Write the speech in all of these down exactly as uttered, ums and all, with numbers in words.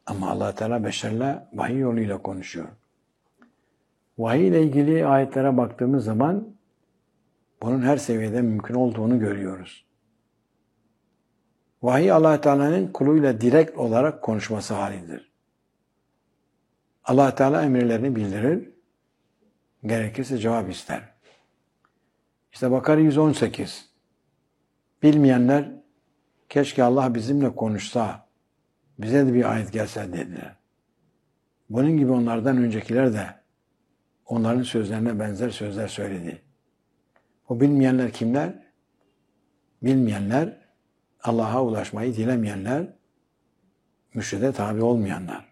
Ama Allah Teala beşerle vahiy yoluyla konuşuyor. Vahiy ile ilgili ayetlere baktığımız zaman bunun her seviyede mümkün olduğunu görüyoruz. Vahiy Allah Teala'nın kuluyla direkt olarak konuşması halidir. Allah Teala emirlerini bildirir, gerekirse cevap ister. İşte Bakara yüz on sekiz. Bilmeyenler keşke Allah bizimle konuşsa, bize de bir ayet gelse dediler. Bunun gibi onlardan öncekiler de onların sözlerine benzer sözler söyledi. O bilmeyenler kimler? Bilmeyenler, Allah'a ulaşmayı dilemeyenler, mürşide tabi olmayanlar.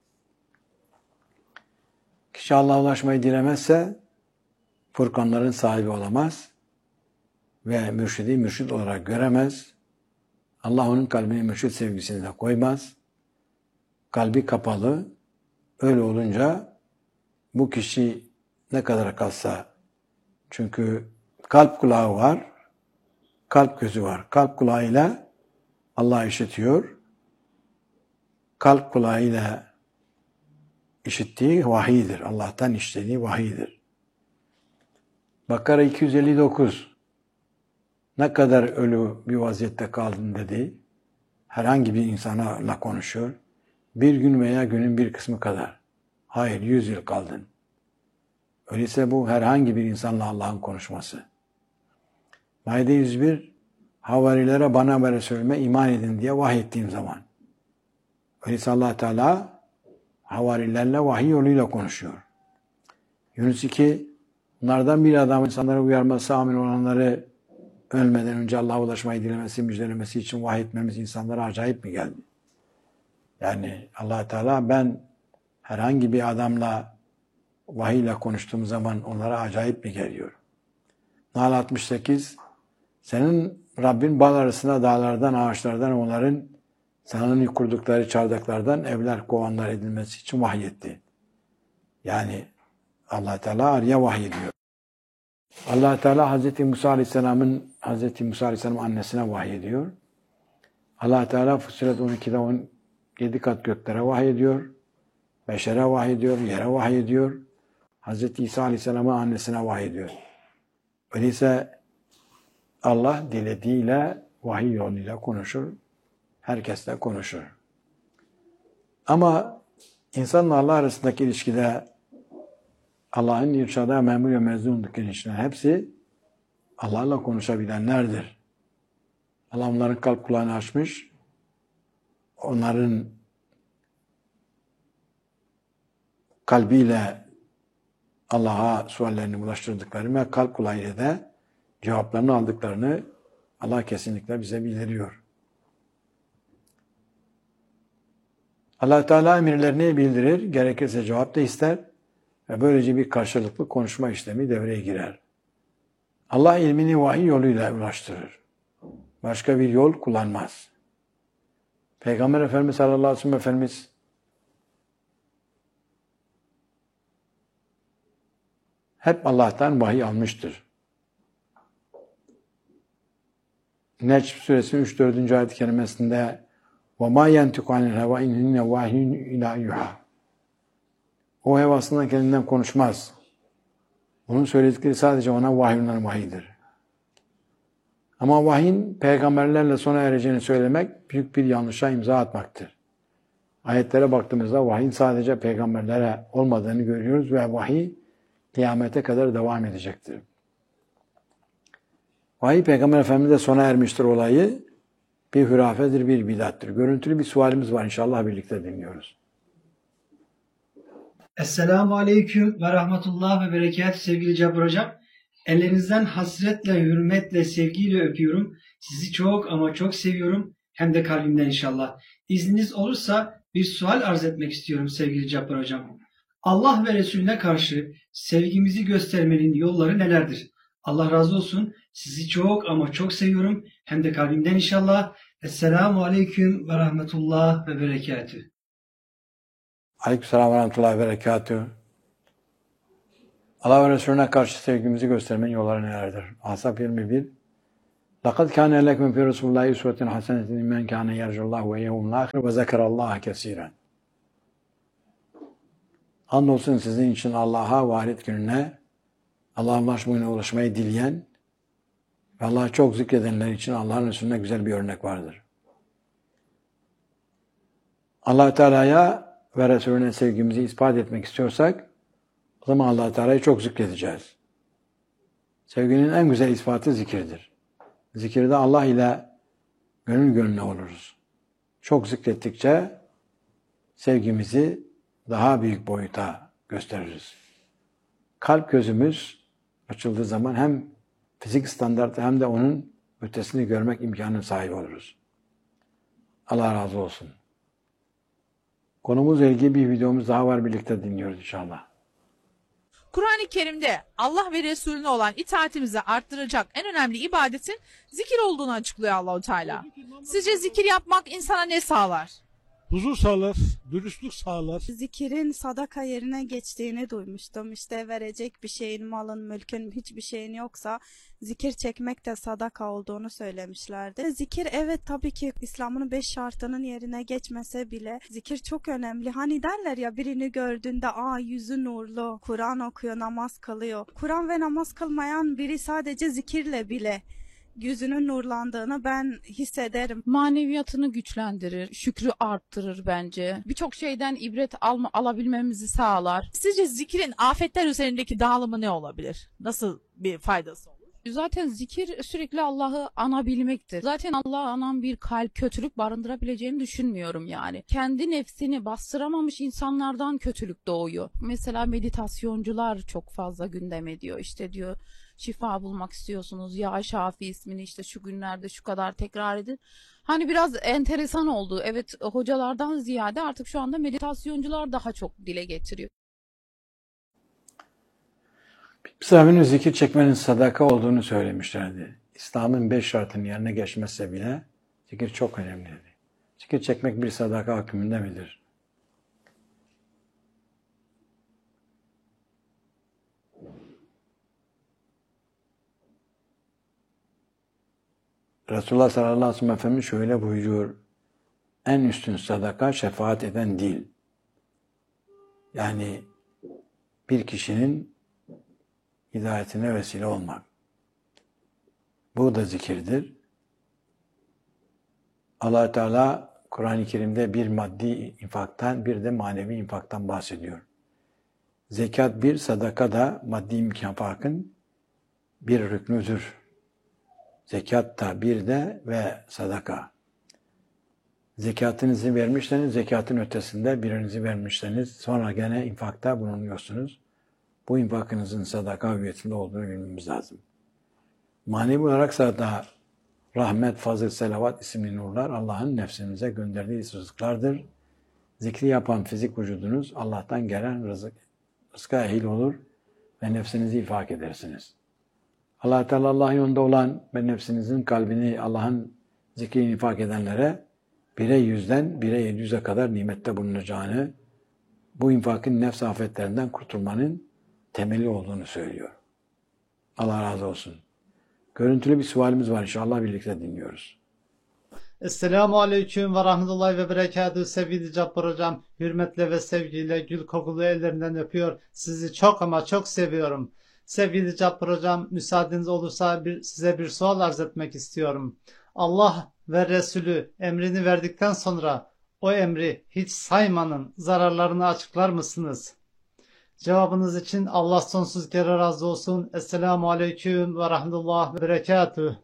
Kişi Allah'a ulaşmayı dilemezse Furkanların sahibi olamaz ve mürşidi mürşid olarak göremez. Allah onun kalbine mürşid sevgisini de koymaz. Kalbi kapalı. Öyle olunca bu kişi ne kadar kalsa, çünkü kalp kulağı var, kalp gözü var. Kalp kulağıyla Allah işitiyor. Kalp kulağıyla işittiği vahiydir. Allah'tan işlediği vahiydir. Bakara iki yüz elli dokuz. Ne kadar ölü bir vaziyette kaldın dedi. Herhangi bir insana konuşuyor. Bir gün veya günün bir kısmı kadar. Hayır, yüz yıl kaldın. Öyleyse bu herhangi bir insanla Allah'ın konuşması. Maide yüz bir. Havarilere bana ve Resulüme iman edin diye vahyettiğim zaman. Öyleyse Allah Teala havarilerle vahiy yoluyla konuşuyor. Yunus iki. Bunlardan bir adam insanları uyarması, amin olanları ölmeden önce Allah'a ulaşmayı dilemesi, müjdelemesi için vahyetmemiz insanlara acayip mi geldi? Yani Allah Teala ben herhangi bir adamla vahiyle konuştuğum zaman onlara acayip mi geliyor? Nahl altmış sekiz. Senin Rabbin bal arasında dağlardan, ağaçlardan onların senin kurdukları çardaklardan evler, kovanlar edilmesi için vahyetti. Yani Allah Teala arıya vahyediyor. Allah Teala Hazreti Musa Aleyhisselam'ın Hazreti Musa Aleyhisselam'ın annesine vahyediyor. Allah Teala Fussilet on ikide on yedi kat göklere vahyediyor. Beşere vahyediyor, yere vahyediyor. Hazreti İsa Aleyhisselam'ın annesine vahyediyor. Öyleyse Allah dilediğiyle vahiy yoluyla konuşur. Herkesle konuşur. Ama insanla Allah arasındaki ilişkide Allah'ın irşada memur ve mezunluk ilişkiler hepsi Allah'la konuşabilenlerdir. Allah onların kalp kulağını açmış. Onların kalbiyle Allah'a suallerini ulaştırdıklarını ve kalp kulağıyla da cevaplarını aldıklarını Allah kesinlikle bize bildiriyor. Allah Teala emirlerini bildirir, gerekirse cevap da ister ve böylece bir karşılıklı konuşma işlemi devreye girer. Allah ilmini vahiy yoluyla ulaştırır. Başka bir yol kullanmaz. Peygamber Efendimiz sallallahu aleyhi ve sellem Efendimiz hep Allah'tan vahiy almıştır. Necm suresinin üç dördüncü ayet-i kerimesinde وَمَا يَنْتِقُ عَنِ الْهَوَا اِنْ هِنَّ وَاهِيٌ اِلَى يُحَى O hevasından kendinden konuşmaz. Onun söyledikleri sadece ona vahyundan vahidir. Ama vahyin peygamberlerle sona ereceğini söylemek büyük bir yanlışa imza atmaktır. Ayetlere baktığımızda vahyin sadece peygamberlere olmadığını görüyoruz ve vahiy kıyamete kadar devam edecektir. Vahiy Peygamber Efendimiz'e sona ermiştir olayı bir hürafedir, bir bidattır. Görüntülü bir sualimiz var, inşallah birlikte dinliyoruz. Esselamu Aleyküm ve Rahmetullah ve Berekat sevgili Cabbar Hocam. Ellerinizden hasretle, hürmetle, sevgiyle öpüyorum. Sizi çok ama çok seviyorum. Hem de kalbimden inşallah. İzniniz olursa bir sual arz etmek istiyorum sevgili Cabbar Hocam. Allah ve Resulüne karşı sevgimizi göstermenin yolları nelerdir? Allah razı olsun. Sizi çok ama çok seviyorum. Hem de kalbimden inşallah. Esselamu Aleyküm ve Rahmetullah ve Berekatü. Aleykümselam ve Rahmetullah ve Berekatü. Allah ve Resulüne karşı sevgimizi göstermenin yolları nelerdir? Ahzab yirmi bir. لَقَدْ كَانَ لَكُمْ فِي رَسُولِ اللّٰهِ اُسْوَةٌ حَسَنَةٌ لِمَنْ كَانَ يَرْجُ اللّٰهُ وَيَوْمَ الْآخِرَ وَذَكَرَ اللّٰهَ كَثِيرًا Andolsun sizin için Allah'a ve ahiret gününe, Allah'a ulaşmaya ulaşmayı dileyen ve Allah'ı çok zikredenler için Allah'ın Resulüne güzel bir örnek vardır. Allah Teala'ya ve Resulüne sevgimizi ispat etmek istiyorsak, o zaman Allah Teala'yı çok zikredeceğiz. Sevginin en güzel ispatı zikirdir. Zikirde Allah ile gönül gönüle oluruz. Çok zikrettikçe sevgimizi daha büyük boyuta gösteririz. Kalp gözümüz açıldığı zaman hem fizik standartı hem de onun ötesini görmek imkanı sahibi oluruz. Allah razı olsun. Konumuzla ilgili bir videomuz daha var, birlikte dinliyoruz inşallah. Kur'an-ı Kerim'de Allah ve Resulüne olan itaatimizi arttıracak en önemli ibadetin zikir olduğunu açıklıyor Allah-u Teala. Sizce zikir yapmak insana ne sağlar? Huzur sağlar, dürüstlük sağlar. Zikirin sadaka yerine geçtiğini duymuştum. İşte verecek bir şeyin, malın, mülkün, hiçbir şeyin yoksa zikir çekmek de sadaka olduğunu söylemişlerdi. Zikir, evet, tabii ki İslam'ın beş şartının yerine geçmese bile zikir çok önemli. Hani derler ya, birini gördüğünde aa yüzü nurlu, Kur'an okuyor, namaz kılıyor. Kur'an ve namaz kılmayan biri sadece zikirle bile yüzünün nurlandığını ben hissederim. Maneviyatını güçlendirir, şükrü arttırır bence. Birçok şeyden ibret alma, alabilmemizi sağlar. Sizce zikrin afetler üzerindeki dağılımı ne olabilir? Nasıl bir faydası olur? Zaten zikir sürekli Allah'ı anabilmektir. Zaten Allah'ı anan bir kalp kötülük barındırabileceğini düşünmüyorum yani. Kendi nefsini bastıramamış insanlardan kötülük doğuyor. Mesela meditasyoncular çok fazla gündem ediyor. İşte diyor, şifa bulmak istiyorsunuz, ya Şafi ismini işte şu günlerde şu kadar tekrar edin. Hani biraz enteresan oldu. Evet, hocalardan ziyade artık şu anda meditasyoncular daha çok dile getiriyor. Sahabenin zikir çekmenin sadaka olduğunu söylemişlerdi. İslam'ın beş şartının yerine geçmezse bile zikir çok önemliydi. Zikir çekmek bir sadaka hükmünde midir? Resulullah sallallahu aleyhi ve sellem Efendimiz şöyle buyuruyor: en üstün sadaka şefaat eden dil. Yani bir kişinin hidayetine vesile olmak. Bu da zikirdir. Allah Teala Kur'an-ı Kerim'de bir maddi infaktan, bir de manevi infaktan bahsediyor. Zekat bir, sadaka da maddi infakın bir rüknüdür. Zekat da bir de ve sadaka. Zekatınızı vermişseniz zekatın ötesinde birinizi vermişseniz sonra gene infakta bulunuyorsunuz. Bu infakınızın sadaka hüviyetinde olduğunu bilmemiz lazım. Manevi olarak da rahmet, fazıl, selavat isimli nurlar Allah'ın nefsimize gönderdiği rızıklardır. Zikri yapan fizik vücudunuz Allah'tan gelen rızık, rızka ehil olur ve nefsinizi infak edersiniz. Allah Teala Allah'ın yolunda olan ve nefsinizin kalbini Allah'ın zikrini infak edenlere bire yüzden bire yedi yüze kadar nimette bulunacağını, bu infakın nefs afetlerinden kurtulmanın temeli olduğunu söylüyor. Allah razı olsun. Görüntülü bir sualimiz var, inşallah birlikte dinliyoruz. Esselamu Aleyküm ve Rahmetullahi ve Berekatuhu. Sevgili Cabbar Hocam, hürmetle ve sevgiyle gül kokulu ellerinden öpüyor. Sizi çok ama çok seviyorum. Sevgili Cabbar Hocam, müsaadeniz olursa bir, size bir sual arz etmek istiyorum. Allah ve Resulü emrini verdikten sonra o emri hiç saymanın zararlarını açıklar mısınız? Cevabınız için Allah sonsuz kere razı olsun. Esselamu Aleyküm ve Rahmetullahi ve Berekatuhu.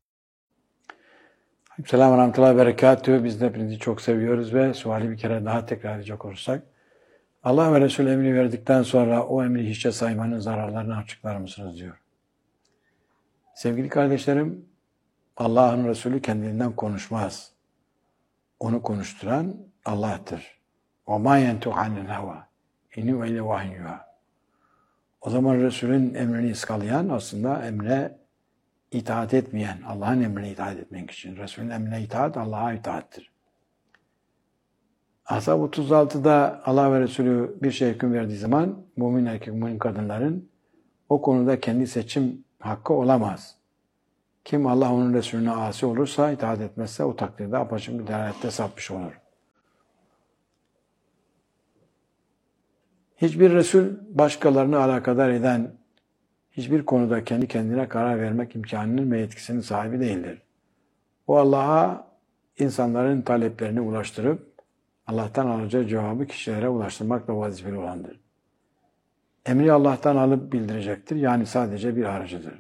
Selamun Rahmetullahi ve Berekatuhu. Biz de hepinizi çok seviyoruz ve suali bir kere daha tekrar edecek olursak, Allah ve Resulü emri verdikten sonra o emri hiçe saymanın zararlarını açıklar mısınız diyor. Sevgili kardeşlerim, Allah'ın Resulü kendinden konuşmaz. Onu konuşturan Allah'tır. وَمَا يَنْتُقْ عَنِ الْهَوَى اِنِّ وَاِلَى وَحْيُّهَا. O zaman Resul'ün emrini iskalayan aslında emre itaat etmeyen, Allah'ın emrine itaat etmek için. Resul'ün emrine itaat, Allah'a itaattir. Ashab otuz altıda Allah ve Resulü bir şey hüküm verdiği zaman mümin erkek, mümin kadınların o konuda kendi seçim hakkı olamaz. Kim Allah onun Resulüne asi olursa, itaat etmezse o takdirde apaçık bir delalette sapmış olur. Hiçbir Resul başkalarını alakadar eden hiçbir konuda kendi kendine karar vermek imkanının ve yetkisinin sahibi değildir. O Allah'a insanların taleplerini ulaştırıp Allah'tan alacağı cevabı kişilere ulaştırmakla vazifeli olandır. Emri Allah'tan alıp bildirecektir. Yani sadece bir aracıdır.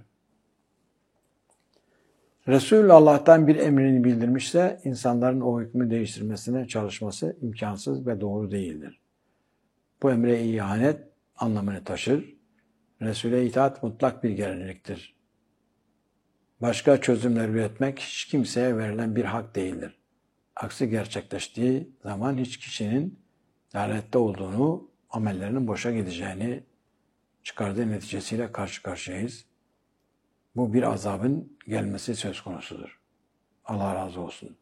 Resul Allah'tan bir emrini bildirmişse insanların o hükmü değiştirmesine çalışması imkansız ve doğru değildir. Bu emre ihanet anlamını taşır. Resul'e itaat mutlak bir gerekliliktir. Başka çözümler üretmek hiç kimseye verilen bir hak değildir. Aksi gerçekleştiği zaman hiç kişinin dalalette olduğunu, amellerinin boşa gideceğini çıkardığı neticesiyle karşı karşıyayız. Bu bir azabın gelmesi söz konusudur. Allah razı olsun.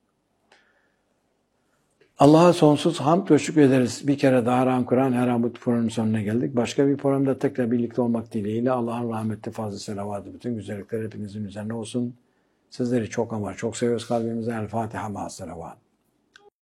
Allah'a sonsuz hamd ve şükrederiz. Bir kere daha Ram Kur'an her an bu programın sonuna geldik. Başka bir programda tekrar birlikte olmak dileğiyle Allah'ın rahmeti, fazla selavatı, bütün güzellikler hepinizin üzerine olsun. Sizleri çok ama çok seviyoruz kalbimize. El Fatiha ma selavat.